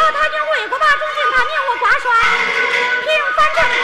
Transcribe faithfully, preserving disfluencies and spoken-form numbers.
太君为国把忠心，他命我挂帅。